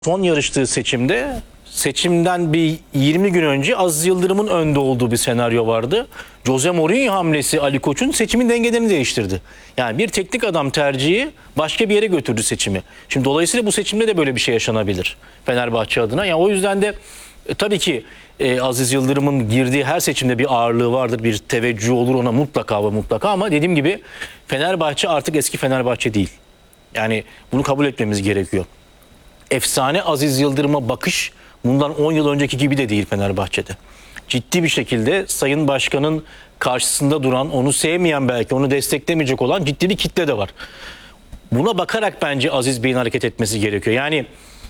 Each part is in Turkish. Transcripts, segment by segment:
Son yarıştığı seçimden bir 20 gün önce Aziz Yıldırım'ın önde olduğu bir senaryo vardı. Jose Mourinho hamlesi Ali Koç'un seçimin dengelerini değiştirdi. Yani bir teknik adam tercihi başka bir yere götürdü seçimi. Şimdi dolayısıyla bu seçimde de böyle bir şey yaşanabilir Fenerbahçe adına. Yani o yüzden de tabii ki Aziz Yıldırım'ın girdiği her seçimde bir ağırlığı vardır, bir teveccüh olur ona mutlaka ve mutlaka, ama dediğim gibi Fenerbahçe artık eski Fenerbahçe değil. Yani bunu kabul etmemiz gerekiyor. Efsane Aziz Yıldırım'a bakış bundan 10 yıl önceki gibi de değil Fenerbahçe'de. Ciddi bir şekilde Sayın Başkan'ın karşısında duran, onu sevmeyen, belki onu desteklemeyecek olan ciddi bir kitle de var. Buna bakarak bence Aziz Bey'in hareket etmesi gerekiyor. Yani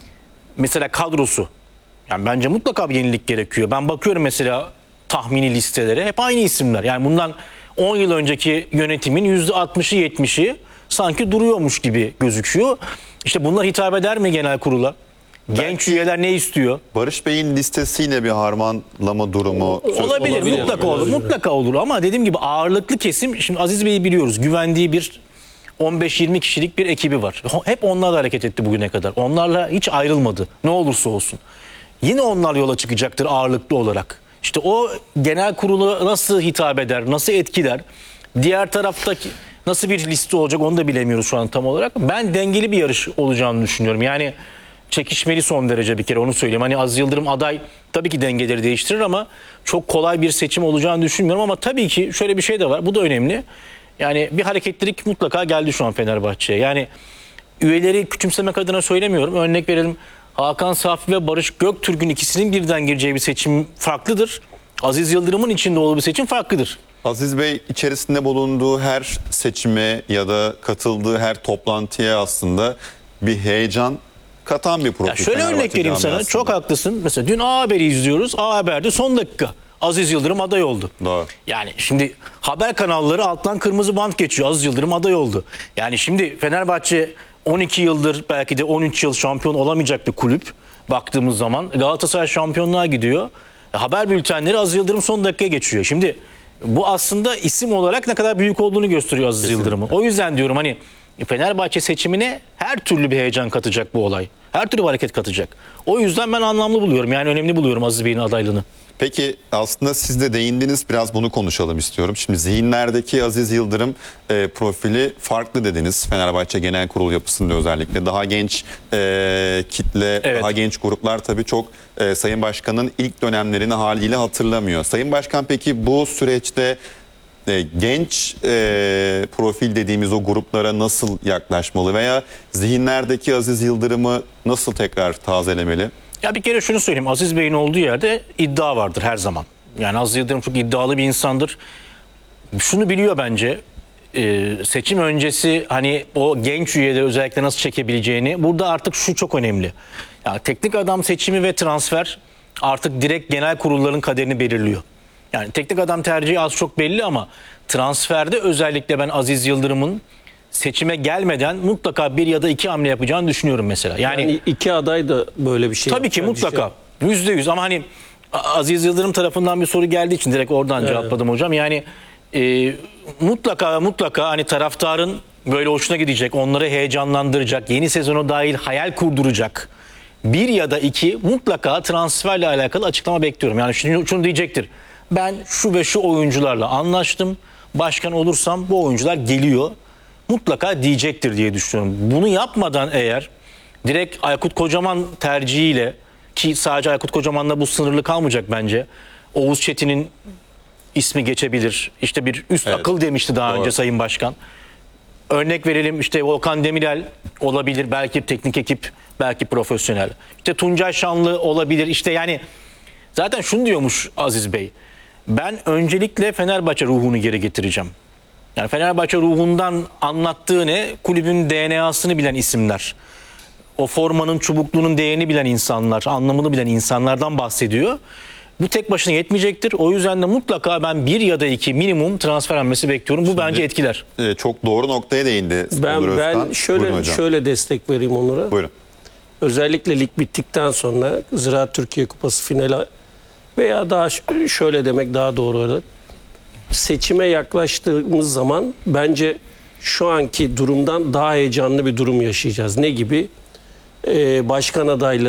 mesela kadrosu. Yani bence mutlaka bir yenilik gerekiyor. Ben bakıyorum mesela tahmini listelere, hep aynı isimler. Yani bundan 10 yıl önceki yönetimin %60'ı 70'i sanki duruyormuş gibi gözüküyor. İşte bunlar hitap eder mi genel kurula? Genç üyeler ne istiyor? Barış Bey'in listesiyle bir harmanlama durumu olabilir, mutlaka olur. Mutlaka olur, ama dediğim gibi ağırlıklı kesim, şimdi Aziz Bey'i biliyoruz. Güvendiği bir 15-20 kişilik bir ekibi var. Hep onlarla hareket etti bugüne kadar. Onlarla hiç ayrılmadı. Ne olursa olsun. Yine onlar yola çıkacaktır ağırlıklı olarak. İşte o genel kurulu nasıl hitap eder, nasıl etkiler? Diğer taraftaki nasıl bir liste olacak onu da bilemiyoruz şu an tam olarak. Ben dengeli bir yarış olacağını düşünüyorum. Yani çekişmeli son derece, bir kere onu söyleyeyim. Hani Aziz Yıldırım aday tabii ki dengeleri değiştirir ama çok kolay bir seçim olacağını düşünmüyorum. Ama tabii ki şöyle bir şey de var. Bu da önemli. Yani bir hareketlilik mutlaka geldi şu an Fenerbahçe'ye. Yani üyeleri küçümsemek adına söylemiyorum. Örnek verelim, Hakan Safi ve Barış Göktürk'ün ikisinin birden gireceği bir seçim farklıdır. Aziz Yıldırım'ın içinde olduğu bir seçim farklıdır. Aziz Bey içerisinde bulunduğu her seçime ya da katıldığı her toplantıya aslında bir heyecan katan bir profil. Ya şöyle örnek vereyim sana. Aslında. Çok haklısın. Mesela dün A Haber'i izliyoruz. A Haber'de son dakika Aziz Yıldırım aday oldu. Doğru. Yani şimdi haber kanalları alttan kırmızı bant geçiyor. Aziz Yıldırım aday oldu. Yani şimdi Fenerbahçe 12 yıldır, belki de 13 yıl şampiyon olamayacak bir kulüp. Baktığımız zaman Galatasaray şampiyonluğa gidiyor. Haber bültenleri Aziz Yıldırım son dakikaya geçiyor. Şimdi bu aslında isim olarak ne kadar büyük olduğunu gösteriyor Aziz Yıldırım'ın. O yüzden diyorum, hani Fenerbahçe seçimine her türlü bir heyecan katacak bu olay. Her türlü bir hareket katacak. O yüzden ben anlamlı buluyorum. Yani önemli buluyorum Aziz Bey'in adaylığını. Peki aslında siz de değindiniz, biraz bunu konuşalım istiyorum. Şimdi zihinlerdeki Aziz Yıldırım profili farklı dediniz. Fenerbahçe Genel Kurulu yapısında özellikle daha genç kitle, evet, daha genç gruplar tabii çok Sayın Başkan'ın ilk dönemlerini haliyle hatırlamıyor. Sayın Başkan peki bu süreçte genç profil dediğimiz o gruplara nasıl yaklaşmalı veya zihinlerdeki Aziz Yıldırım'ı nasıl tekrar tazelemeli? Ya bir kere şunu söyleyeyim. Aziz Bey'in olduğu yerde iddia vardır her zaman. Yani Aziz Yıldırım çok iddialı bir insandır. Şunu biliyor bence. Seçim öncesi hani o genç üyeleri özellikle nasıl çekebileceğini. Burada artık şu çok önemli. Yani teknik adam seçimi ve transfer artık direkt genel kurulların kaderini belirliyor. Yani teknik adam tercihi az çok belli, ama transferde özellikle ben Aziz Yıldırım'ın seçime gelmeden mutlaka bir ya da iki hamle yapacağını düşünüyorum mesela. Yani iki aday da böyle bir şey. Tabii ki mutlaka. %100, ama hani Aziz Yıldırım tarafından bir soru geldiği için direkt oradan cevapladım hocam. Yani mutlaka hani taraftarın böyle hoşuna gidecek, onları heyecanlandıracak, yeni sezona dahil hayal kurduracak bir ya da iki mutlaka transferle alakalı açıklama bekliyorum. Yani şunu diyecektir. Ben şu ve şu oyuncularla anlaştım. Başkan olursam bu oyuncular geliyor. Mutlaka diyecektir diye düşünüyorum. Bunu yapmadan eğer direkt Aykut Kocaman tercihiyle, ki sadece Aykut Kocaman'la bu sınırlı kalmayacak bence. Oğuz Çetin'in ismi geçebilir. İşte bir üst akıl demişti daha önce Sayın Başkan. Örnek verelim, işte Volkan Demirel olabilir. Belki teknik ekip, belki profesyonel. İşte Tuncay Şanlı olabilir. İşte yani zaten şunu diyormuş Aziz Bey. Ben öncelikle Fenerbahçe ruhunu geri getireceğim. Yani Fenerbahçe ruhundan anlattığı ne? Kulübün DNA'sını bilen isimler. O formanın çubukluğunun değerini bilen insanlar, anlamını bilen insanlardan bahsediyor. Bu tek başına yetmeyecektir. O yüzden de mutlaka ben bir ya da iki minimum transfer hamlesi bekliyorum. Bu bence etkiler. Çok doğru noktaya değindi. Ben şöyle destek vereyim Onur'a. Buyurun. Özellikle lig bittikten sonra Ziraat Türkiye Kupası finali veya daha şöyle demek daha doğru olur. Seçime yaklaştığımız zaman bence şu anki durumdan daha heyecanlı bir durum yaşayacağız. Ne gibi? başkan adayları